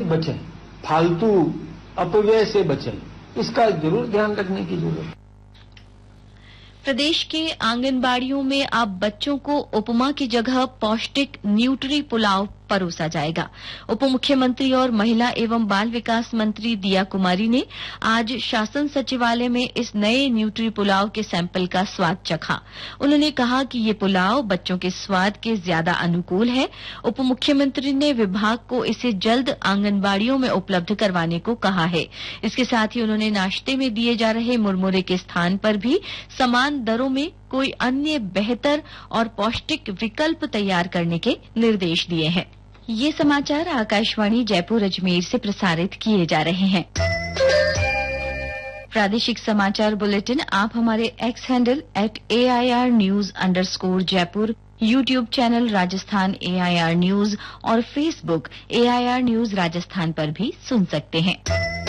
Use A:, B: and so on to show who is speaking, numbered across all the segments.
A: बचें, फालतू अपव्यय से बचें, इसका जरूर ध्यान रखने की जरूरत है।
B: प्रदेश के आंगनबाड़ियों में अब बच्चों को उपमा की जगह पौष्टिक न्यूट्री पुलाव परोसा जाएगा। उप मुख्यमंत्री और महिला एवं बाल विकास मंत्री दिया कुमारी ने आज शासन सचिवालय में इस नए न्यूट्री पुलाव के सैंपल का स्वाद चखा। उन्होंने कहा कि ये पुलाव बच्चों के स्वाद के ज्यादा अनुकूल है। उप मुख्यमंत्री ने विभाग को इसे जल्द आंगनबाड़ियों में उपलब्ध करवाने को कहा है। इसके साथ ही उन्होंने नाश्ते में दिए जा रहे मुरमुरे के स्थान पर भी समान दरों में कोई अन्य बेहतर और पौष्टिक विकल्प तैयार करने के निर्देश दिए हैं। ये समाचार आकाशवाणी जयपुर अजमेर से प्रसारित किए जा रहे हैं। प्रादेशिक समाचार बुलेटिन आप हमारे x handle @AIR_News_Jaipur, YouTube channel Rajasthan AIR news और फेसबुक AIR न्यूज राजस्थान पर भी सुन सकते हैं।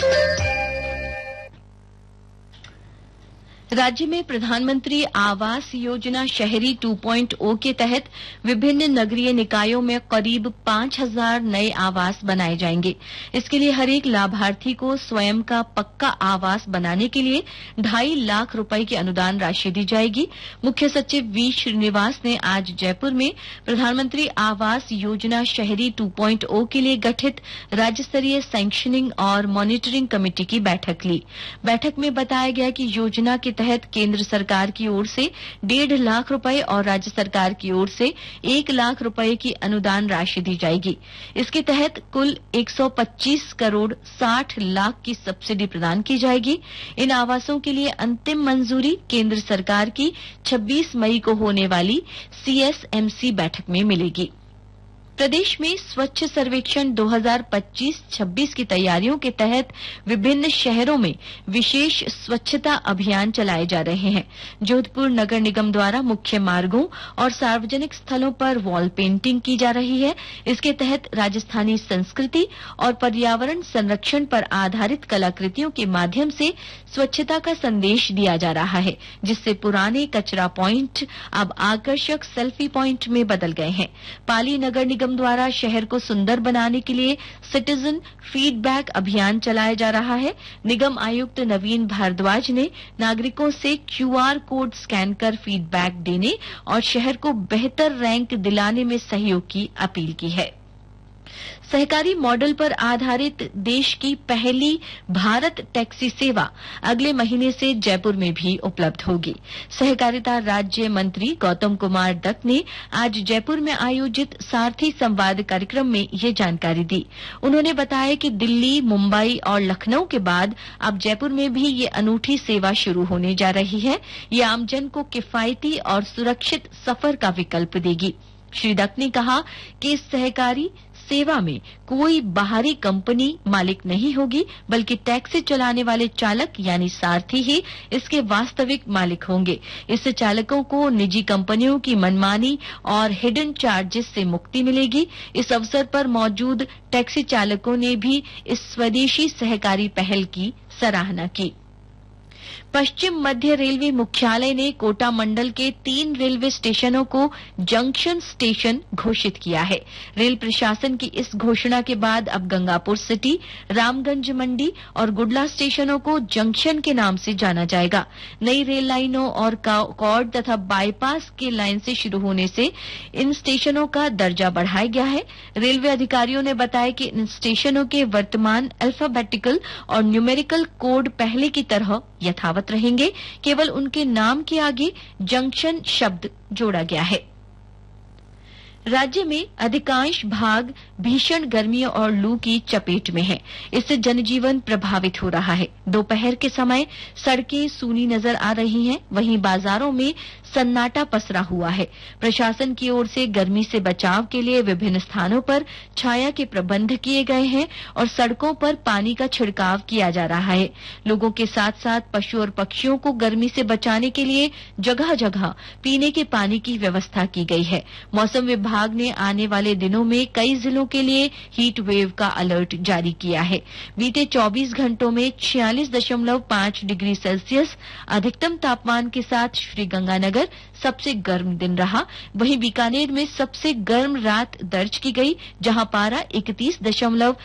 B: राज्य में प्रधानमंत्री आवास योजना शहरी 2.0 के तहत विभिन्न नगरीय निकायों में करीब 5,000 नए आवास बनाए जाएंगे। इसके लिए हर एक लाभार्थी को स्वयं का पक्का आवास बनाने के लिए 2.5 लाख रुपए की अनुदान राशि दी जाएगी। मुख्य सचिव वी श्रीनिवास ने आज जयपुर में प्रधानमंत्री आवास योजना शहरी 2.0 के लिए गठित राज्य स्तरीय सैंक्शनिंग और मॉनिटरिंग कमेटी की बैठक ली। बैठक में बताया गया कि योजना के तहत केंद्र सरकार की ओर से 1.5 लाख रुपए और राज्य सरकार की ओर से 1 लाख रुपए की अनुदान राशि दी जाएगी। इसके तहत कुल 125 करोड़ 60 लाख की सब्सिडी प्रदान की जाएगी। इन आवासों के लिए अंतिम मंजूरी केंद्र सरकार की 26 मई को होने वाली CSMC बैठक में मिलेगी। प्रदेश में स्वच्छ सर्वेक्षण 2025-26 की तैयारियों के तहत विभिन्न शहरों में विशेष स्वच्छता अभियान चलाए जा रहे हैं। जोधपुर नगर निगम द्वारा मुख्य मार्गों और सार्वजनिक स्थलों पर वॉल पेंटिंग की जा रही है। इसके तहत राजस्थानी संस्कृति और पर्यावरण संरक्षण पर आधारित कलाकृतियों के माध्यम से स्वच्छता का संदेश दिया जा रहा है, जिससे पुराने कचरा पॉइंट अब आकर्षक सेल्फी पॉइंट में बदल गए हैं। पाली नगर निगम द्वारा शहर को सुंदर बनाने के लिए सिटीजन फीडबैक अभियान चलाया जा रहा है। निगम आयुक्त नवीन भारद्वाज ने नागरिकों से QR कोड स्कैन कर फीडबैक देने और शहर को बेहतर रैंक दिलाने में सहयोग की अपील की है। सहकारी मॉडल पर आधारित देश की पहली भारत टैक्सी सेवा अगले महीने से जयपुर में भी उपलब्ध होगी। सहकारिता राज्य मंत्री गौतम कुमार दत्त ने आज जयपुर में आयोजित सारथी संवाद कार्यक्रम में ये जानकारी दी। उन्होंने बताया कि दिल्ली, मुंबई और लखनऊ के बाद अब जयपुर में भी ये अनूठी सेवा शुरू होने जा रही है। ये आमजन को किफायती और सुरक्षित सफर का विकल्प देगी। श्री दत्त ने कहा कि इस सहकारी सेवा में कोई बाहरी कंपनी मालिक नहीं होगी, बल्कि टैक्सी चलाने वाले चालक यानी सारथी ही इसके वास्तविक मालिक होंगे। इससे चालकों को निजी कंपनियों की मनमानी और हिडन चार्जेस से मुक्ति मिलेगी। इस अवसर पर मौजूद टैक्सी चालकों ने भी इस स्वदेशी सहकारी पहल की सराहना की। पश्चिम मध्य रेलवे मुख्यालय ने कोटा मंडल के 3 रेलवे स्टेशनों को जंक्शन स्टेशन घोषित किया है। रेल प्रशासन की इस घोषणा के बाद अब गंगापुर सिटी, रामगंज मंडी और गुडला स्टेशनों को जंक्शन के नाम से जाना जाएगा। नई रेल लाइनों और कॉर्ड तथा बाईपास के लाइन से शुरू होने से इन स्टेशनों का दर्जा बढ़ाया गया है। रेलवे अधिकारियों ने बताया कि इन स्टेशनों के वर्तमान अल्फाबेटिकल और न्यूमेरिकल कोड पहले की तरह यथावत रहेंगे, केवल उनके नाम के आगे जंक्शन शब्द जोड़ा गया है। राज्य में अधिकांश भाग भीषण गर्मी और लू की चपेट में है। इससे जनजीवन प्रभावित हो रहा है। दोपहर के समय सड़कें सूनी नजर आ रही हैं, वहीं बाजारों में सन्नाटा पसरा हुआ है। प्रशासन की ओर से गर्मी से बचाव के लिए विभिन्न स्थानों पर छाया के प्रबंध किए गए हैं और सड़कों पर पानी का छिड़काव किया जा रहा है। लोगों के साथ साथ पशु और पक्षियों को गर्मी से बचाने के लिए जगह जगह पीने के पानी की व्यवस्था की गई है। मौसम विभाग ने आने वाले दिनों में कई जिलों के लिए हीट वेव का अलर्ट जारी किया है। बीते 24 घंटों में 46.5 डिग्री सेल्सियस अधिकतम तापमान के साथ श्रीगंगानगर सबसे गर्म दिन रहा। वहीं बीकानेर में सबसे गर्म रात दर्ज की गई, जहां पारा 31